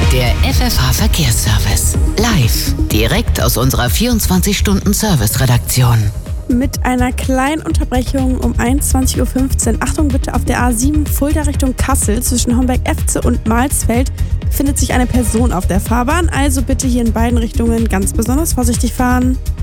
Der FFH Verkehrsservice. Live. Direkt aus unserer 24-Stunden-Service-Redaktion. Mit einer kleinen Unterbrechung um 21.15 Uhr. Achtung bitte, auf der A7 Fulda Richtung Kassel zwischen Homberg-Efze und Mahlsfeld befindet sich eine Person auf der Fahrbahn. Also bitte hier in beiden Richtungen ganz besonders vorsichtig fahren.